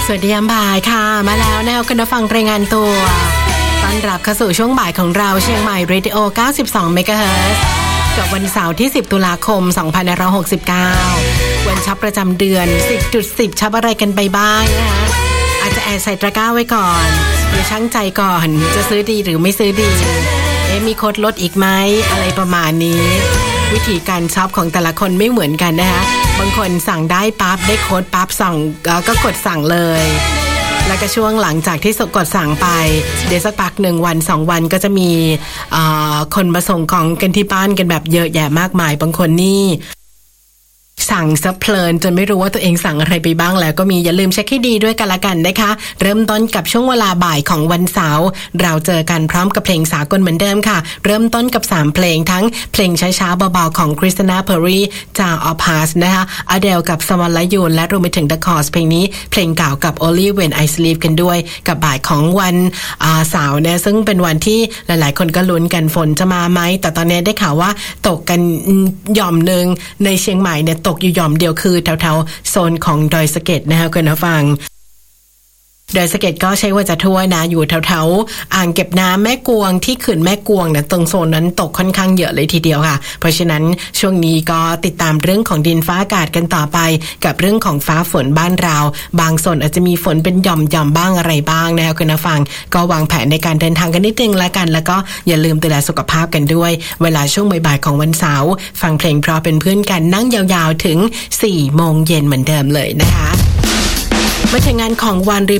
วัสดียามบ่ายค่ะมาแล้วแนวกันฟังรายงานตัวต้อนรับเข้าสู่ช่วงบ่ายของเราเชียงใหม่เรดิโอ92 เมกะเฮิรตซ์กับวันเสาร์ที่10ตุลาคม2569วันช็อปประจำเดือน 10.10 ช็อปอะไรกันไปบ้างนะคะอาจจะแอบใส่ตะกร้าไว้ก่อนเดี๋ยวชั่งใจก่อนจะซื้อดีหรือไม่ซื้อดีมีโค้ดลดอีกไหมอะไรประมาณนี้วิธีการช็อปของแต่ละคนไม่เหมือนกันนะคะบางคนสั่งได้ปั๊บได้โค้ดปั๊บสั่งก็กดสั่งเลยแล้วก็ช่วงหลังจากที่กดสั่งไปเดี๋ยวสักพัก1 วัน 2 วันก็จะมีคนมาส่งของกันที่บ้านกันแบบเยอะแยะมากมายบางคนนี่สั่งซะเพลินจนไม่รู้ว่าตัวเองสั่งอะไรไปบ้างแล้วก็มีอย่าลืมเช็คให้ดีด้วยกันละกันนะคะเริ่มต้นกับช่วงเวลาบ่ายของวันเสาร์เราเจอกันพร้อมกับเพลงสากลเหมือนเดิมค่ะเริ่มต้นกับ3เพลงทั้งเพลงช้าๆเบาๆของคริสติน่าเพอร์รีจาออพาสนะคะอเดลกับสวรรค์และยูนและรวมไปถึง The Cause เพลงนี้เพลงเก่ากับ Only When I Sleep กันด้วยกับบ่ายของวันเสาร์เนี่ยซึ่งเป็นวันที่หลายๆคนก็ลุ้นกันฝนจะมาไหมแต่ตอนนี้ได้ข่าวว่าตกกันหย่อมนึงในเชียงใหม่เนี่ยตกอยู่หย่อมเดียวคือแถวๆโซนของดอยสะเก็ดนะคะคุณผู้ฟังดอยสะเก็ดก็ใช้ว่าจะทั่วนะอยู่แถวๆอ่างเก็บน้ำแม่กวงที่เขื่อนแม่กวงเนี่ยตรงโซนนั้นตกค่อนข้างเยอะเลยทีเดียวค่ะเพราะฉะนั้นช่วงนี้ก็ติดตามเรื่องของดินฟ้าอากาศกันต่อไปกับเรื่องของฟ้าฝนบ้านเราบางโซนอาจจะมีฝนเป็นหย่อมๆบ้างอะไรบ้างนะคะคุณผู้ฟังก็วางแผนในการเดินทางกันนิดนึงละกันแล้วก็อย่าลืมดูแลสุขภาพกันด้วยเวลาช่วงบ่ายๆของวันเสาร์ฟังเพลงเพราะเป็นเพื่อนกันนั่งยาวๆถึง 4 โมงเย็นเหมือนเดิมเลยนะคะมาถึงงานของวัน